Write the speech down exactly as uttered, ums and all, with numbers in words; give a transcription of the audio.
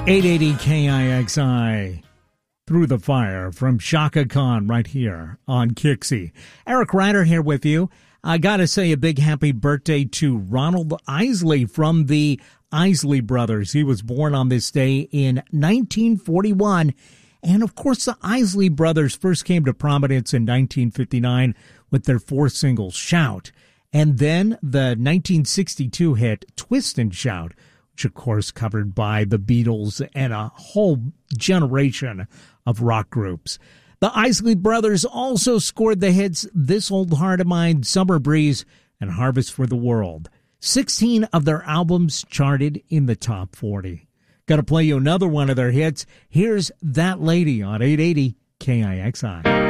eight eighty K I X I, Through the Fire from Chaka Khan right here on Kixie. Eric Ryder here with you. I got to say a big happy birthday to Ronald Isley from the Isley Brothers. He was born on this day in nineteen forty-one. And, of course, the Isley Brothers first came to prominence in nineteen fifty-nine with their fourth single, Shout. And then the nineteen sixty-two hit, Twist and Shout, which, of course, covered by the Beatles and a whole generation of rock groups. The Isley Brothers also scored the hits This Old Heart of Mine, Summer Breeze, and Harvest for the World. sixteen of their albums charted in the top forty. Got to play you another one of their hits. Here's That Lady on eight eighty K I X I.